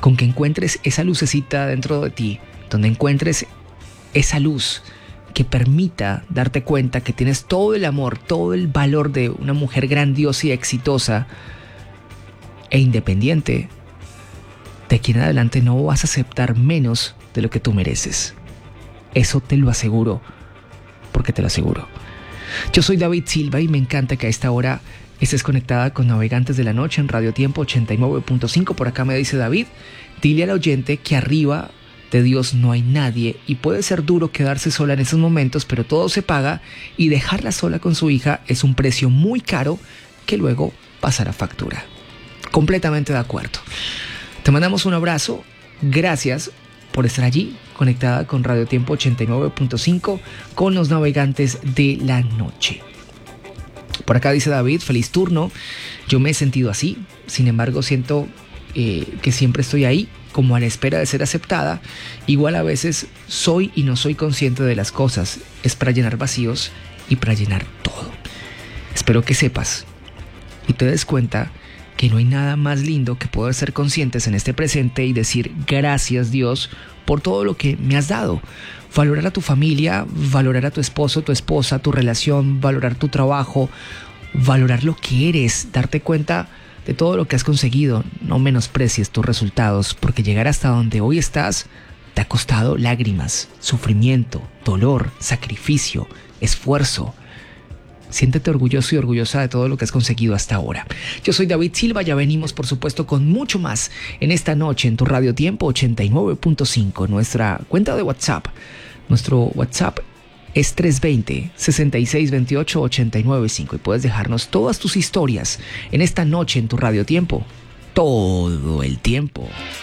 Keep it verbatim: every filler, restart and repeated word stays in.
con que encuentres esa lucecita dentro de ti, donde encuentres esa luz que permita darte cuenta que tienes todo el amor, todo el valor de una mujer grandiosa y exitosa e independiente, de aquí en adelante no vas a aceptar menos de lo que tú mereces. Eso te lo aseguro, porque te lo aseguro. Yo soy David Silva y me encanta que a esta hora estés conectada con Navegantes de la Noche en Radio Tiempo ochenta y nueve punto cinco. Por acá me dice David, dile al oyente que arriba de Dios no hay nadie y puede ser duro quedarse sola en esos momentos, pero todo se paga y dejarla sola con su hija es un precio muy caro que luego pasará factura. Completamente de acuerdo. Te mandamos un abrazo. Gracias por estar allí conectada con Radio Tiempo ochenta y nueve punto cinco con los Navegantes de la Noche. Por acá dice David, feliz turno. Yo me he sentido así, sin embargo siento eh, que siempre estoy ahí, como a la espera de ser aceptada. Igual a veces soy y no soy consciente de las cosas. Es para llenar vacíos y para llenar todo. Espero que sepas y te des cuenta que no hay nada más lindo que poder ser conscientes en este presente y decir gracias Dios por todo lo que me has dado. Valorar a tu familia, valorar a tu esposo, tu esposa, tu relación, valorar tu trabajo, valorar lo que eres, darte cuenta de todo lo que has conseguido. No menosprecies tus resultados, porque llegar hasta donde hoy estás te ha costado lágrimas, sufrimiento, dolor, sacrificio, esfuerzo. Siéntete orgulloso y orgullosa de todo lo que has conseguido hasta ahora. Yo soy David Silva, ya venimos por supuesto con mucho más en esta noche en tu Radio Tiempo ochenta y nueve punto cinco, nuestra cuenta de WhatsApp. Nuestro WhatsApp es tres dos cero, seis seis dos ocho, ocho nueve cinco y puedes dejarnos todas tus historias en esta noche en tu Radio Tiempo todo el tiempo.